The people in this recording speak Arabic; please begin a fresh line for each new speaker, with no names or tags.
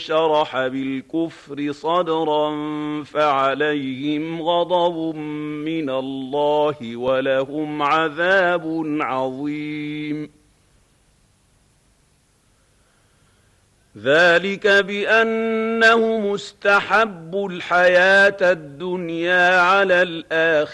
شرح بالكفر صدرا فعليهم غضب من الله ولهم عذاب عظيم ذلك بأنهم استحبوا الحياة الدنيا على الآخرة